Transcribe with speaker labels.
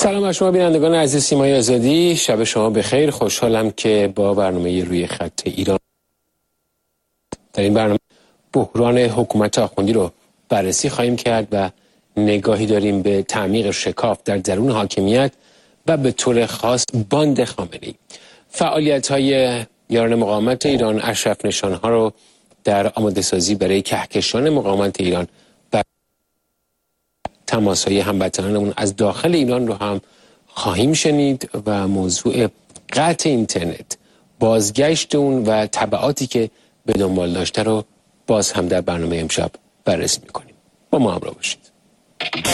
Speaker 1: سلام بر شما بینندگان عزیز سیمای آزادی، شب شما بخیر. خوشحالم که با برنامه روی خط ایران در این برنامه بحران حکومت آخوندی رو بررسی خواهیم کرد و نگاهی داریم به تعمیق شکاف در درون حاکمیت و به طور خاص باند خامنه‌ای. فعالیت‌های یاران مقاومت ایران اشرف نشان‌ها رو در آماده سازی برای کهکشان مقاومت ایران و تماس‌های هموطنانمون از داخل ایران رو هم خواهیم شنید و موضوع قطع اینترنت، بازگشت اون و تبعاتی که به دنبال داشته رو باز هم در برنامه امشب بررسی می‌کنیم. با ما همراه باشید.